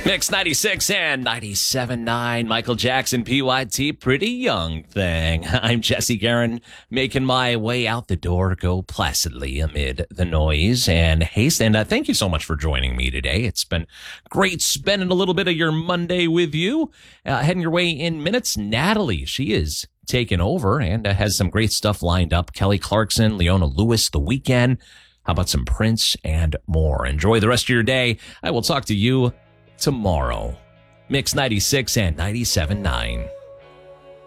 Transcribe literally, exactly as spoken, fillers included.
Mix ninety-six and ninety-seven point nine. Michael Jackson, P Y T, Pretty Young Thing. I'm Jesse Guerin, making my way out the door, go placidly amid the noise and haste. And uh, thank you so much for joining me today. It's been great spending a little bit of your Monday with you. Uh, heading your way in minutes, Natalie. She is taking over and uh, has some great stuff lined up. Kelly Clarkson, Leona Lewis, The Weeknd. How about some Prince and more? Enjoy the rest of your day. I will talk to you tomorrow. Mix ninety-six and ninety-seven point nine.